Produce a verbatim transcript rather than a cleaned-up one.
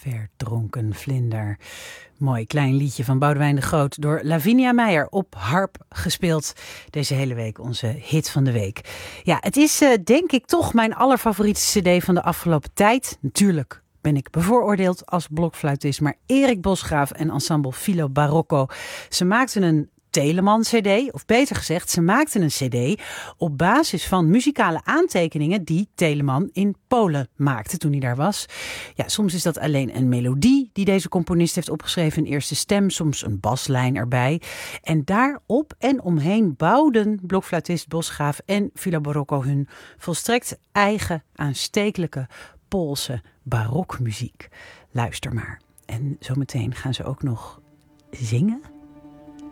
Verdronken vlinder. Mooi klein liedje van Boudewijn de Groot door Lavinia Meijer op harp gespeeld. Deze hele week onze hit van de week. Ja, het is uh, denk ik toch mijn allerfavoriete cd van de afgelopen tijd. Natuurlijk ben ik bevooroordeeld als blokfluitist, maar Erik Bosgraaf en ensemble Filo Barocco, ze maakten een Telemann-cd, of beter gezegd, ze maakten een cd op basis van muzikale aantekeningen die Telemann in Polen maakte toen hij daar was. Ja, soms is dat alleen een melodie die deze componist heeft opgeschreven, een eerste stem, soms een baslijn erbij. En daarop en omheen bouwden blokfluitist Bosgraaf en Filo Barocco hun volstrekt eigen aanstekelijke Poolse barokmuziek. Luister maar. En zometeen gaan ze ook nog zingen.